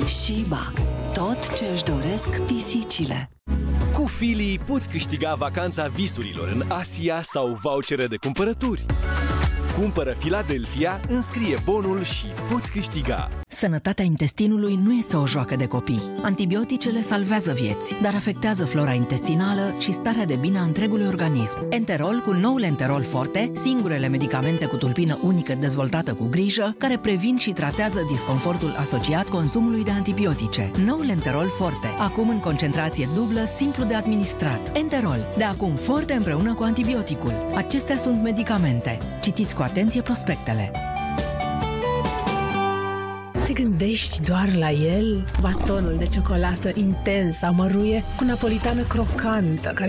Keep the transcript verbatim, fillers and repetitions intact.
Shiba. Tot ce își doresc pisicile. Cu Fili poți câștiga vacanța visurilor în Asia sau vouchere de cumpărături. Cumpără Philadelphia, înscrie bonul și poți câștiga. Sănătatea intestinului nu este o joacă de copii. Antibioticele salvează vieți, dar afectează flora intestinală și starea de bine a întregului organism. Enterol cu noul Enterol Forte, singurele medicamente cu tulpină unică dezvoltată cu grijă, care previn și tratează disconfortul asociat consumului de antibiotice. Noul Enterol Forte, acum în concentrație dublă, simplu de administrat. Enterol, de acum forte împreună cu antibioticul. Acestea sunt medicamente. Citiți cu atenție prospectele. Te gândești doar la el? Batonul de ciocolată intens, amăruie, cu napolitană crocantă, care